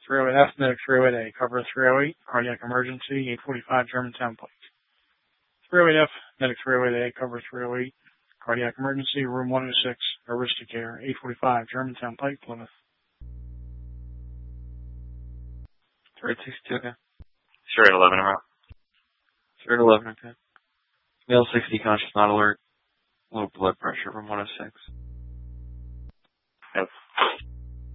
308F, medic 308A, cover 308, cardiac emergency, 845 Germantown Pike. 308F, medic 308A, cover 308, cardiac emergency, room 106, Aristocare, 845 Germantown Pike, Plymouth. 362, okay. Sure, at 11 around. Sure, at 11, okay. Male 60, conscious, not alert. Low blood pressure from 106.